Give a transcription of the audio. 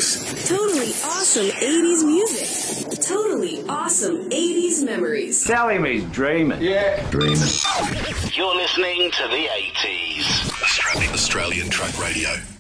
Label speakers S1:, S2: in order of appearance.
S1: memories.
S2: Totally awesome 80s music. Totally awesome 80s memories.
S3: Sally me's dreaming.
S1: Yeah. Dreaming.
S4: You're listening to the 80s.
S5: Australian Track Radio.